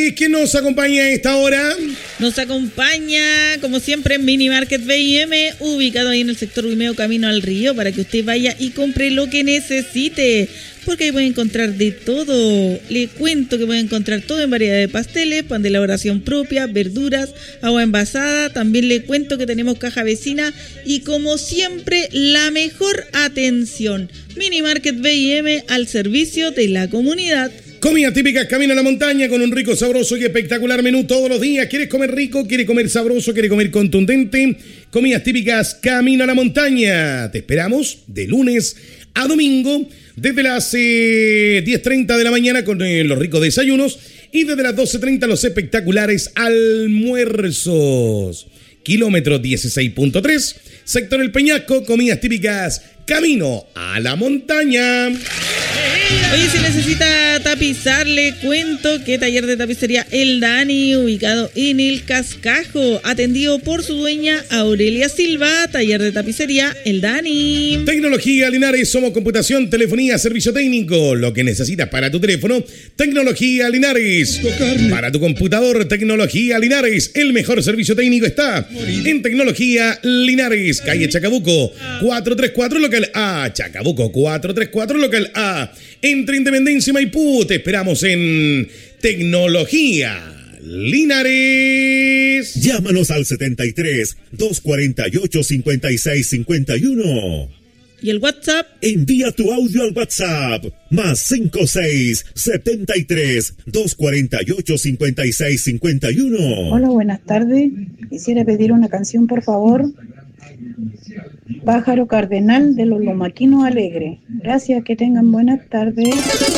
Linares, ¿quién nos acompaña a esta hora? Nos acompaña, como siempre, Mini Market B&M, ubicado ahí en el sector Guimeo, camino al río, para que usted vaya y compre lo que necesite, porque ahí puede encontrar de todo. Le cuento que puede encontrar todo en variedad de pasteles, pan de elaboración propia, verduras, agua envasada. También le cuento que tenemos caja vecina y, como siempre, la mejor atención. Mini Market B&M al servicio de la comunidad. Comida típica, camino a la montaña con un rico, sabroso y espectacular menú todos los días. ¿Quieres comer rico? ¿Quieres comer sabroso? ¿Quieres comer contundente? Comidas típicas, camino a la montaña. Te esperamos de lunes a domingo desde las 10:30 de la mañana con los ricos desayunos y desde las 12:30 los espectaculares almuerzos. Kilómetro 16.3, sector El Peñasco, comidas típicas, camino a la montaña. Oye, si necesita tapizar, le cuento que taller de tapicería El Dani, ubicado en El Cascajo, atendido por su dueña Aurelia Silva. Taller de tapicería El Dani. Tecnología Linares, somos computación, telefonía, servicio técnico. Lo que necesitas para tu teléfono, Tecnología Linares. Para tu computador, Tecnología Linares. El mejor servicio técnico está en Tecnología Linares, calle Chacabuco 434 local A. Chacabuco 434 local A. Entre Independencia y Maipú, te esperamos en Tecnología Linares. Llámanos al 73 248 56 51. ¿Y el WhatsApp? Envía tu audio al WhatsApp +56 73 248 56 51. Hola, buenas tardes. Quisiera pedir una canción, por favor. Pájaro Cardenal de los Lomaquinos Alegre. Gracias, que tengan buenas tardes.